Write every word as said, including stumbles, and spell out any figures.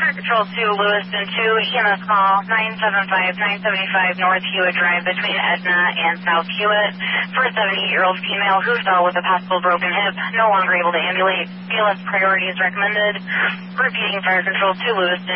Fire Control two, Lewiston two, E M S call nine seven five, nine seventy-five North Hewitt Drive between Edna and South Hewitt for a seventy-eight-year-old female who fell with a possible broken hip, no longer able to ambulate. A L S priority is recommended. Repeating Fire Control two, Lewiston.